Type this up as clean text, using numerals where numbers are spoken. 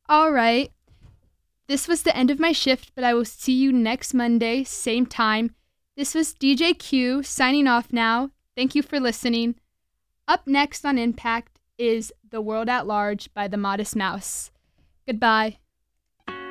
All right. This was the end of my shift, but I will see you next Monday, same time. This was DJ Q signing off now. Thank you for listening. Up next on Impact is The World at Large by The Modest Mouse. Goodbye.